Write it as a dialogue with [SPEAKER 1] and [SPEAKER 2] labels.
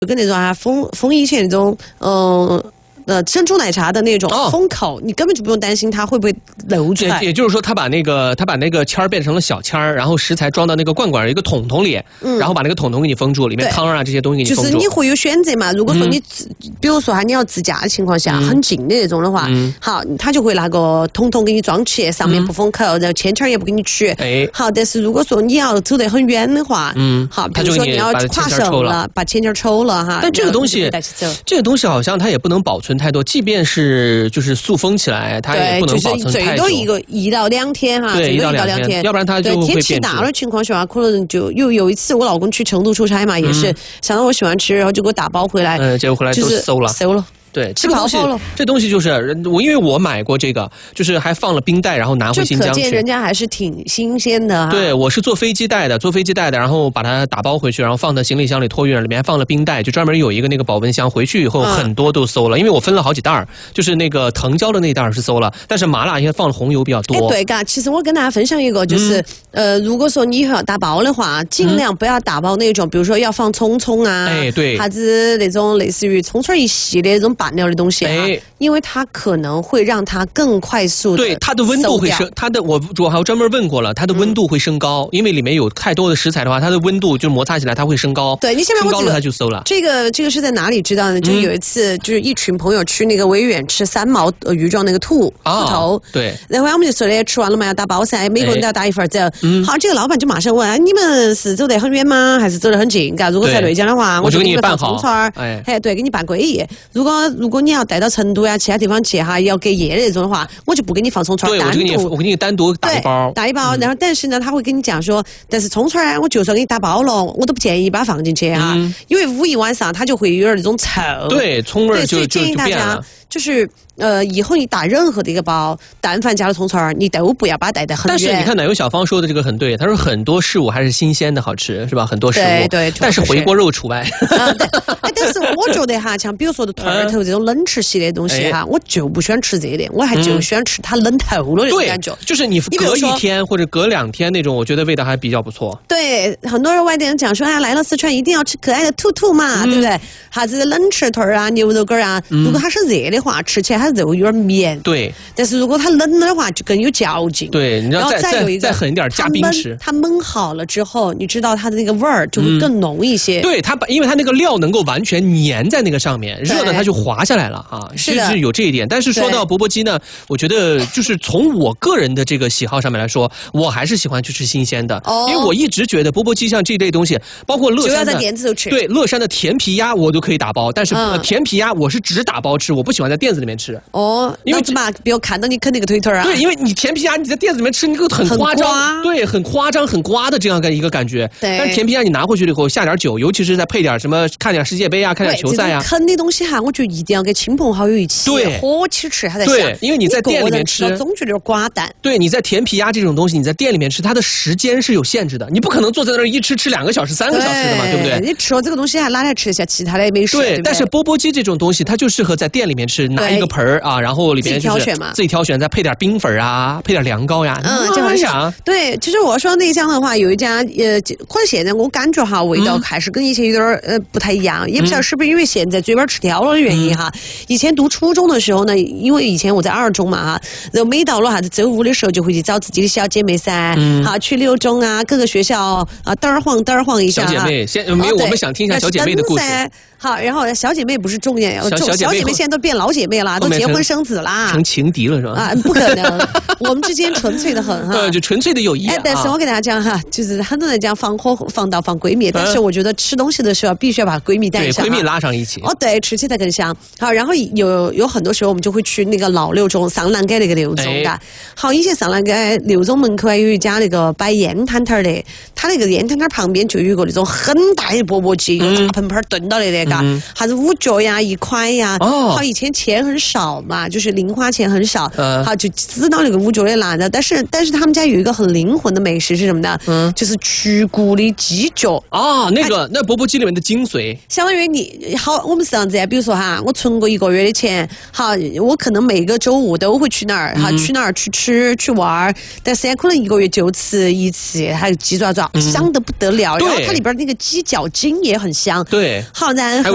[SPEAKER 1] 跟那种封以前那种珍珠奶茶的那种封口，你根本就不用担心它会不会流出来。
[SPEAKER 2] 也就是说，他把那个签儿变成了小签儿，然后食材装到那个罐罐一个桶桶里，然后把那个桶桶给你封住，里面汤啊这些东西给你封住。
[SPEAKER 1] 就是你会有选择嘛？如果说你比如说你要自驾的情况下，很近的那种的话，好，他就会拿个桶桶给你装起，上面不封口，然后签也不给你取。好，但是如果说你要走得很远的话，好，比如说你要跨省了，把签抽了哈。
[SPEAKER 2] 但这个东西好像它也不能保存太多，即便是就是塑封起来，它也不能保存太久。
[SPEAKER 1] 最多1到2天哈，
[SPEAKER 2] 对，1到2天，要不然它就会变质。
[SPEAKER 1] 天气大的情况下，可能就有一次我老公去成都出差嘛，也是想到我喜欢吃，然后就给我打包回来，
[SPEAKER 2] 结果回来都馊了。对，这东西就是因为我买过这个，就是还放了冰袋，然后拿回新疆去。
[SPEAKER 1] 可见人家还是挺新鲜的。
[SPEAKER 2] 对，我是坐飞机带的，然后把它打包回去，然后放在行李箱里托运，里面还放了冰袋，就专门有一个那个保温箱。回去以后很多都馊了，因为我分了好几袋儿，就是那个藤椒的那袋是馊了，但是麻辣因为放了红油比较多。
[SPEAKER 1] 对嘎，其实我跟大家分享一个，就是如果说你以后要打包的话，尽量不要打包那种，比如说要放葱啊，
[SPEAKER 2] 对，
[SPEAKER 1] 啥子那种类似于葱一系列那种拌料的东西。因为它可能会让它更快速的，
[SPEAKER 2] 对，它的温度会升，我还专门问过了，它的温度会升高，因为里面有太多的食材的话，它的温度就摩擦起来它会升高。
[SPEAKER 1] 对，你
[SPEAKER 2] 升高了它就馊了。
[SPEAKER 1] 这个是在哪里知道呢？就有一次就是一群朋友去那个维园吃3毛鱼状那个兔头，
[SPEAKER 2] 对，
[SPEAKER 1] 然后我们就说的吃完了嘛要打包噻，每个人都要打一份走。好，这个老板就马上问你们是走得很远吗？还是走得很近？如果在内江的话，
[SPEAKER 2] 我就给你办好。
[SPEAKER 1] 对，给你办归一。如果你要带到成都呀，其他地方去哈，要隔夜的那种的话，我就不给你放葱串，
[SPEAKER 2] 对，我给你单独打一包，
[SPEAKER 1] 然后但是呢，他会跟你讲说，但是葱串我就算给你打包了，我都不建议把它放进去哈，因为捂一晚上它就会有点那种臭，
[SPEAKER 2] 对，葱味就
[SPEAKER 1] 建议大家就是以后你打任何的一个包，但凡加了葱串，你都不要把它带得很远。
[SPEAKER 2] 但是你看奶油小芳说的这个很对，他说很多事物还是新鲜的好吃，是吧？很多食物，
[SPEAKER 1] 对，
[SPEAKER 2] 但是回锅肉除外。
[SPEAKER 1] 对，但是我觉得哈，像比如说的兔儿头这种冷吃系列的东西哈，我就不喜欢吃这点，我还就喜欢吃它冷透了那种感觉。
[SPEAKER 2] 就是你隔1天或者隔2天那种，我觉得味道还比较不错。
[SPEAKER 1] 对，很多人外地人讲说，来了四川一定要吃可爱的兔嘛，对不对？啥子冷吃兔儿啊、牛肉干啊，如果它是热的话，吃起来它肉有点绵。
[SPEAKER 2] 对，
[SPEAKER 1] 但是如果它冷的话，就更有嚼劲。
[SPEAKER 2] 对，你要再狠一点加冰吃。
[SPEAKER 1] 它焖好了之后，你知道它的那个味儿就会更浓一些。
[SPEAKER 2] 对，因为它那个料能够完全粘在那个上面，热的它就滑下来了啊。是有这一点。但是说到钵钵鸡呢，我觉得就是从我个人的这个喜好上面来说，我还是喜欢去吃新鲜的，因为我一直觉得钵钵鸡像这类东西，包括乐山的，
[SPEAKER 1] 就要在店子头吃。
[SPEAKER 2] 对，乐山的甜皮鸭我都可以打包，但是甜皮鸭我是只打包吃，我不喜欢在店子里面吃。
[SPEAKER 1] 因为嘛，比如看到你啃那个腿腿啊。
[SPEAKER 2] 对，因为你甜皮鸭你在店子里面吃，那个很夸张，对，很夸张、很刮的这样的一个感觉。
[SPEAKER 1] 对。
[SPEAKER 2] 但是甜皮鸭你拿回去了以后下点酒，尤其是再配点什么，看点世界杯啊，看点球赛啊。
[SPEAKER 1] 啃的东西哈，我觉得一定要跟亲朋好友一起喝起吃，它才香。
[SPEAKER 2] 对，因为你在店里面吃，
[SPEAKER 1] 总觉得有点寡淡。
[SPEAKER 2] 对，你在甜皮鸭这种东西，你在店里面吃，它的时间是有限制的，你不可能坐在那儿一吃2个小时、3个小时的嘛，对不对？
[SPEAKER 1] 你吃了这个东西，还哪来吃得下其他的美食？
[SPEAKER 2] 对，但是钵钵鸡这种东西，它就适合在店里面吃，拿一个盆儿啊，然后里面就是自己挑选，再配点冰粉啊，配点凉糕呀，
[SPEAKER 1] 就很香。对，其实我说内江的话，有一家可能现在我感觉哈，味道还是跟以前有点不太一样，也不知道是不是因为现在嘴巴吃挑了的原因哈。以前读初中的时候呢，因为以前我在2中嘛哈，然后每到了啥子周5的时候，就会去找自己的小姐妹噻，好去6中啊，各个学校啊，嘚儿晃一下。
[SPEAKER 2] 小姐妹，我们想听一下小姐妹的故事。
[SPEAKER 1] 好，然后小姐妹不是重点，小姐妹现在都变老姐妹了，都结婚生子啦，
[SPEAKER 2] 成情敌了是吧？
[SPEAKER 1] 啊，不可能，我们之间纯粹的很哈，
[SPEAKER 2] 就纯粹的友谊。
[SPEAKER 1] 但是我给大家讲哈，就是很多人讲防火防盗防闺蜜，但是我觉得吃东西的时候必须要把闺蜜带上，
[SPEAKER 2] 对，闺蜜拉上一起。
[SPEAKER 1] 对，吃起来更香。好，然后有很多时候我们就会去那个老6中上栏杆那个6中的。好，以前上栏杆6中门口还有一家那个摆烟摊摊的，他那个烟摊摊旁边就有一个那种很大的钵钵鸡，用大盆盆炖到的那个，啥子5角呀、1块呀。好，以前钱很少嘛，就是零花钱很少，好就知道那个5角的拿着。但是他们家有一个很灵魂的美食是什么呢？就是去骨的鸡脚
[SPEAKER 2] 啊，那钵钵鸡里面的精髓，
[SPEAKER 1] 相当于你好，我们是这样子，比如说哈，我存过1个月的钱，好，我可能每个周5都会去那儿，哈，去那儿去吃去玩，但是可能1个月就吃1次，还有鸡爪爪，香得不得了。然后它里边那个鸡脚筋也很香。
[SPEAKER 2] 对。
[SPEAKER 1] 好，然